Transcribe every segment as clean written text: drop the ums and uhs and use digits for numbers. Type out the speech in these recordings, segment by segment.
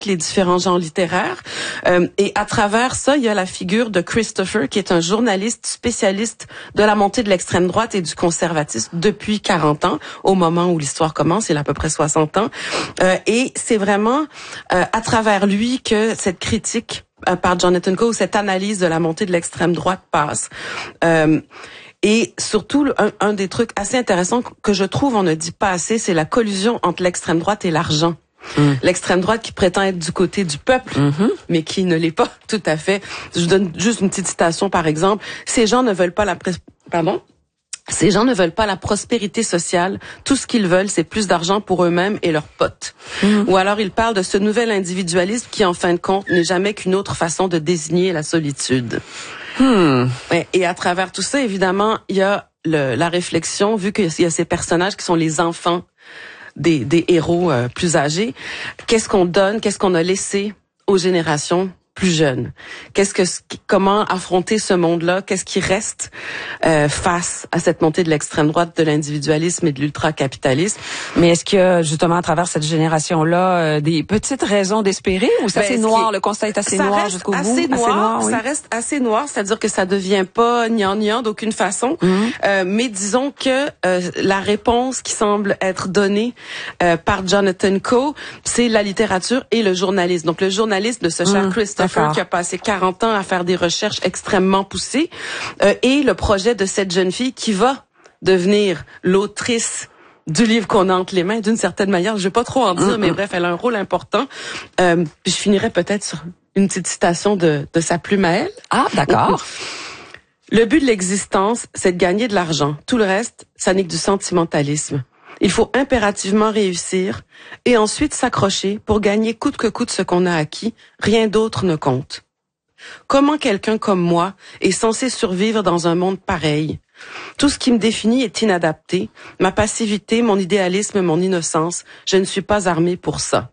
les différents genres littéraires. Et à travers ça, il y a la figure de Christopher, qui est un journaliste spécialiste de la montée de l'extrême droite et du conservatisme depuis 40 ans, au moment où l'histoire commence, il a à peu près 60 ans. Et c'est vraiment à travers lui que cette critique par Jonathan Coe, cette analyse de la montée de l'extrême droite passe. Et surtout, un des trucs assez intéressants que je trouve on ne dit pas assez, c'est la collusion entre l'extrême droite et l'argent. L'extrême droite qui prétend être du côté du peuple, mais qui ne l'est pas tout à fait. Je donne juste une petite citation, par exemple. Ces gens ne veulent pas Ces gens ne veulent pas la prospérité sociale. Tout ce qu'ils veulent, c'est plus d'argent pour eux-mêmes et leurs potes. Ou alors, ils parlent de ce nouvel individualisme qui, en fin de compte, n'est jamais qu'une autre façon de désigner la solitude. Et à travers tout ça, évidemment, il y a la réflexion, vu qu'il y a ces personnages qui sont les enfants des héros plus âgés. Qu'est-ce qu'on donne, qu'est-ce qu'on a laissé aux générations plus jeunes? Comment affronter ce monde-là? Qu'est-ce qui reste face à cette montée de l'extrême droite, de l'individualisme et de l'ultracapitalisme? Mais est-ce qu'il y a justement à travers cette génération-là des petites raisons d'espérer, ou c'est assez noir, le constat est assez noir jusqu'au bout? Assez noir, oui. Ça reste assez noir, c'est-à-dire que ça devient pas gnangnan d'aucune façon. Mais disons que la réponse qui semble être donnée par Jonathan Coe, c'est la littérature et le journalisme. Donc le journalisme de ce cher Christopher qui a passé 40 ans à faire des recherches extrêmement poussées, et le projet de cette jeune fille qui va devenir l'autrice du livre qu'on a entre les mains, d'une certaine manière. Je vais pas trop en dire, mais bref, elle a un rôle important. Puis je finirai peut-être sur une petite citation de sa plume à elle. Ah, d'accord. Le but de l'existence, c'est de gagner de l'argent. Tout le reste, ça n'est que du sentimentalisme. Il faut impérativement réussir et ensuite s'accrocher pour gagner coûte que coûte ce qu'on a acquis. Rien d'autre ne compte. Comment quelqu'un comme moi est censé survivre dans un monde pareil? Tout ce qui me définit est inadapté. Ma passivité, mon idéalisme, mon innocence, je ne suis pas armée pour ça.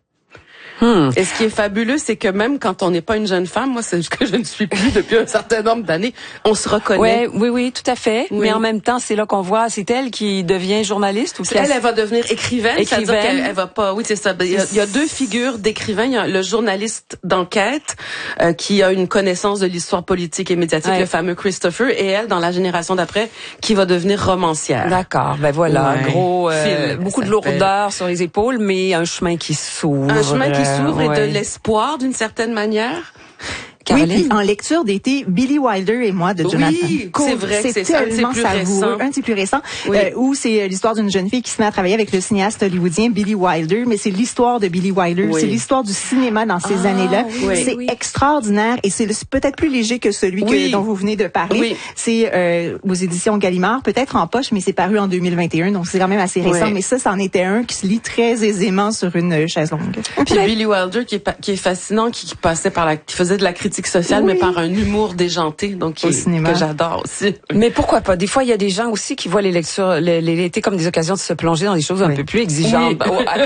Et ce qui est fabuleux, c'est que même quand on n'est pas une jeune femme, moi, c'est ce que je ne suis plus depuis un certain nombre d'années, on se reconnaît. Oui, tout à fait. Oui. Mais en même temps, c'est là qu'on voit, c'est elle qui devient journaliste ou elle va devenir écrivaine. C'est-à-dire qu'elle va pas. Oui, c'est ça. Il y a deux figures d'écrivains. Il y a le journaliste d'enquête qui a une connaissance de l'histoire politique et médiatique, le fameux Christopher, et elle, dans la génération d'après, qui va devenir romancière. D'accord. Ben voilà, gros, beaucoup de lourdeur sur les épaules, mais un chemin qui s'ouvre. Un chemin qui s'ouvre et de l'espoir d'une certaine manière. Caroline? Oui, puis en lecture d'été, Billy Wilder et moi de Jonathan Coe. C'est vrai, c'est tellement savoureux. Un de ses plus récents, où c'est l'histoire d'une jeune fille qui se met à travailler avec le cinéaste hollywoodien Billy Wilder, mais c'est l'histoire de Billy Wilder, c'est l'histoire du cinéma dans ces années-là. C'est extraordinaire et c'est peut-être plus léger que celui dont vous venez de parler. C'est aux éditions Gallimard, peut-être en poche, mais c'est paru en 2021, donc c'est quand même assez récent. Mais ça, c'en était un qui se lit très aisément sur une chaise longue. Puis Billy Wilder qui est fascinant, qui faisait de la critique sociale, mais par un humour déjanté, donc que j'adore aussi. Mais pourquoi pas? Des fois, il y a des gens aussi qui voient les lectures, l'été comme des occasions de se plonger dans des choses un peu plus exigeantes.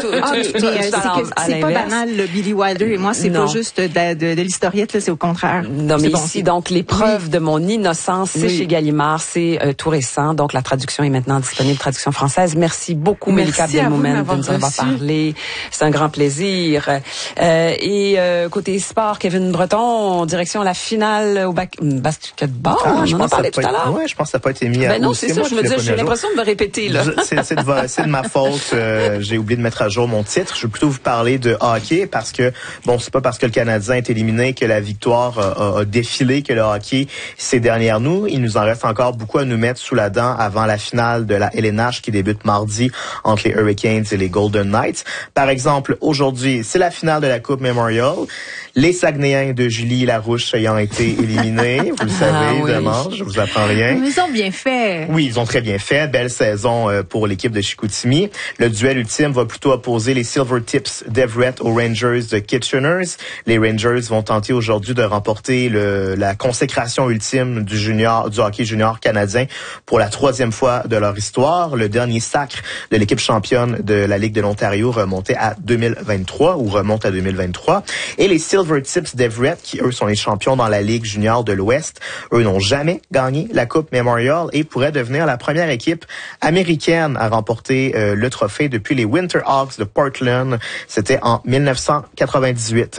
C'est pas banal, le Billy Wilder et moi, c'est pas juste de l'historiette, là, c'est au contraire. Non, mais ici, donc, l'épreuve de mon innocence, c'est chez Gallimard, c'est tout récent, donc la traduction est maintenant disponible, traduction française. Merci beaucoup, Mélika Abdelmoumen, de nous avoir parlé. C'est un grand plaisir. Et côté sport, Kevin Breton, direction la finale au basketball. On en a parlé tout à l'heure. Ouais, je pense que ça n'a pas été mis à non, c'est ça. Je me disais, j'ai l'impression de me répéter, là. C'est de ma faute. J'ai oublié de mettre à jour mon titre. Je vais plutôt vous parler de hockey parce que, c'est pas parce que le Canadien est éliminé que la victoire a défilé, que le hockey s'est derrière nous. Il nous en reste encore beaucoup à nous mettre sous la dent avant la finale de la LNH qui débute mardi entre les Hurricanes et les Golden Knights. Par exemple, aujourd'hui, c'est la finale de la Coupe Memorial. Les Saguenayens de Julie Larouche ayant été éliminés, vous le savez, évidemment, je vous apprends rien. Ils ont bien fait. Oui, ils ont très bien fait. Belle saison pour l'équipe de Chicoutimi. Le duel ultime va plutôt opposer les Silvertips d'Everett aux Rangers de Kitchener. Les Rangers vont tenter aujourd'hui de remporter la consécration ultime du hockey junior canadien pour la 3e fois de leur histoire. Le dernier sacre de l'équipe championne de la Ligue de l'Ontario remonte à 2023. Et les Silvertips d'Everett, qui eux sont les champions dans la Ligue junior de l'Ouest, eux n'ont jamais gagné la Coupe Memorial et pourraient devenir la première équipe américaine à remporter le trophée depuis les Winterhawks de Portland. C'était en 1998.